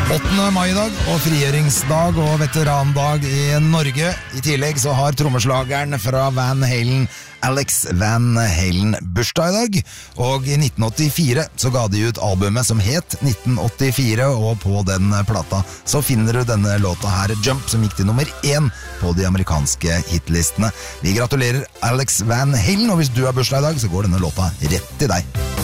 8. mai i dag, og frigjøringsdag og veterandag i Norge. I tillegg så har trommeslageren fra Van Halen, Alex Van Halen, bursdag i dag. Og i 1984 så ga de ut albumet som het 1984, og på den plata så finner du denne låta her, Jump, som gikk til nummer 1 på de amerikanske hitlistene. Vi gratulerer Alex Van Halen, og hvis du har bursdag i dag, så går denne låta rett til deg.